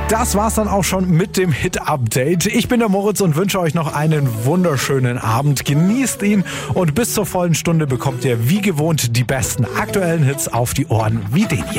Das war's dann auch schon mit dem Hit-Update. Ich bin der Moritz und wünsche euch noch einen wunderschönen Abend. Genießt ihn und bis zur vollen Stunde bekommt ihr wie gewohnt die besten aktuellen Hits auf die Ohren wie den hier.